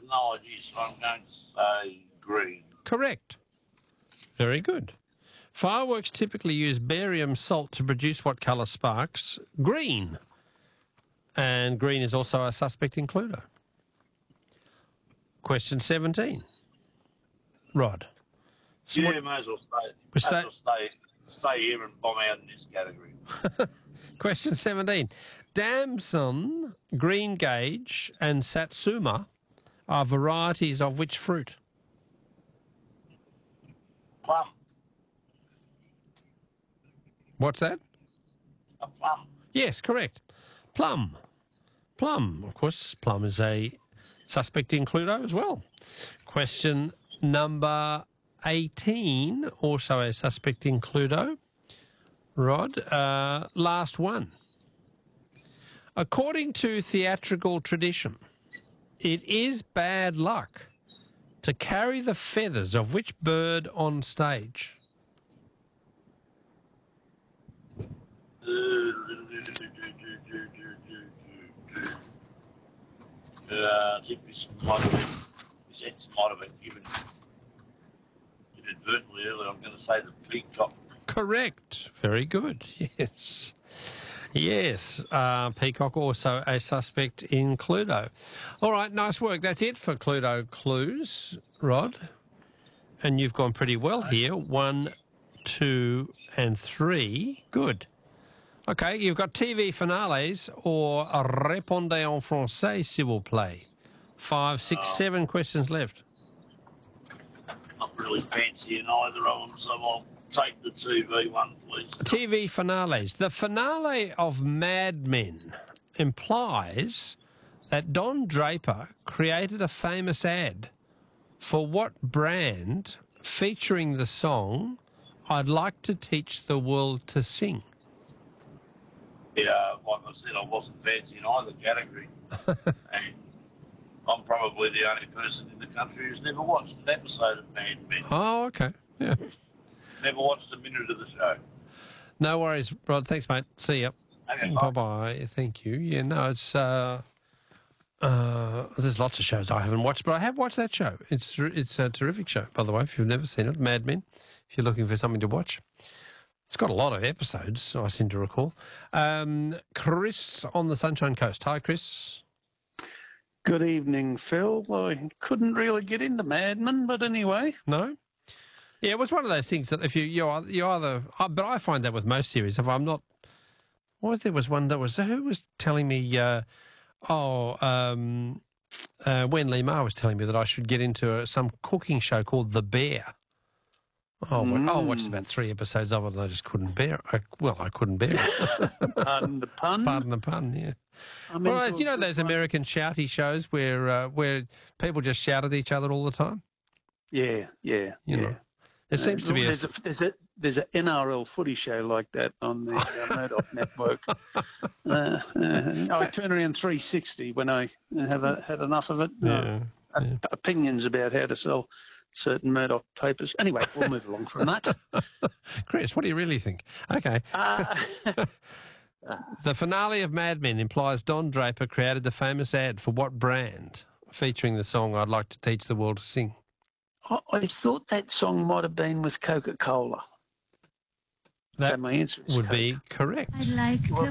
no idea, so I'm going to say green. Correct. Very good. Fireworks typically use barium salt to produce what colour sparks? Green. And green is also a suspect in Cluedo. Question 17. Rod. So Yeah, may as well stay here and bomb out in this category. Question 17. Damson, greengage and satsuma are varieties of which fruit? Plum. What's that? A plum. Yes, correct. Plum. Plum. Of course, plum is a suspect in Cluedo as well. Question number 18, also a suspect in Cluedo. Rod, last one. According to theatrical tradition, it is bad luck to carry the feathers of which bird on stage? I think this might have been given inadvertently earlier. I'm going to say the peacock. Correct. Very good. Yes. Yes. Peacock also a suspect in Cluedo. All right. Nice work. That's it for Cluedo clues, Rod. And you've gone pretty well here. 1, 2 and 3. Good. Okay. You've got TV finales or répondez en français, s'il vous plaît. 5, 6, 7 questions left. Not really fancying either of them, so I'll take the TV one, please. TV finales. The finale of Mad Men implies that Don Draper created a famous ad for what brand featuring the song I'd Like to Teach the World to Sing? Yeah, like I said, I wasn't fancying either category. And I'm probably the only person in the country who's never watched an episode of Mad Men. Oh, okay. Yeah. Never watched a minute of the show. No worries, Rod. Thanks, mate. See ya. Okay, Bye-bye. Thank you. Yeah, no, it's... there's lots of shows I haven't watched, but I have watched that show. It's a terrific show, by the way, if you've never seen it, Mad Men, if you're looking for something to watch. It's got a lot of episodes, I seem to recall. Chris on the Sunshine Coast. Hi, Chris. Good evening, Phil. I couldn't really get into Mad Men, but anyway. No? Yeah, it was one of those things that if you either... but I find that with most series, if I'm not... There was one that was... Who was telling me... Wen Lee Ma was telling me that I should get into some cooking show called The Bear. I watched about 3 episodes of it and I just couldn't bear it. I couldn't bear it. Pardon the pun? Pardon the pun, yeah. Well, you know those American shouty shows where people just shout at each other all the time? Yeah. You know. It seems to be there's an NRL footy show like that on the Murdoch network. I turn around 360 when I had enough of it. Opinions about how to sell certain Murdoch papers. Anyway, we'll move along from that. Chris, what do you really think? Okay. The finale of Mad Men implies Don Draper created the famous ad for what brand featuring the song I'd Like to Teach the World to Sing? I thought that song might have been with Coca-Cola. That so my answer is would Coke. be correct. I'd like to